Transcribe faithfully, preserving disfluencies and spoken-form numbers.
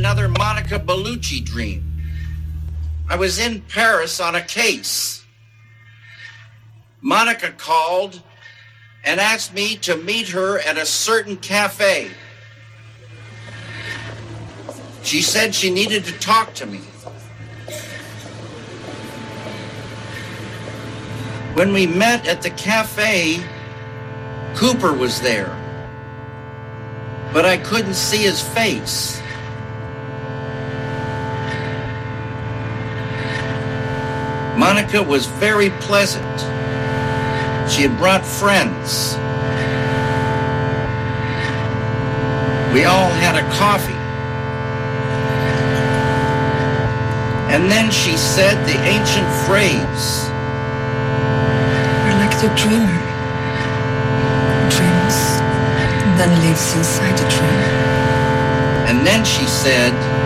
another Monica Bellucci dream. I was in Paris on a case. Monica called and asked me to meet her at a certain cafe. She said she needed to talk to me. When we met at the cafe, Cooper was there, but I couldn't see his face. Monica was very pleasant. She had brought friends. We all had a coffee. And then she said the ancient phrase. You're like the dreamer who dreams and then lives inside the dream. And then she said,